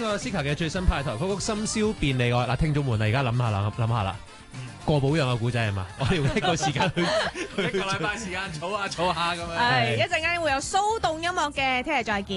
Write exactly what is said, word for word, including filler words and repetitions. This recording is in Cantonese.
個 Sika 嘅最新派台曲《深宵便利愛》嗱，聽眾們啊，而家諗下啦，諗下啦，過保養嘅古仔係嘛？我哋用一個時間去一個禮拜時間儲下儲下咁樣。 係一陣間會有騷動音樂嘅，聽日再見。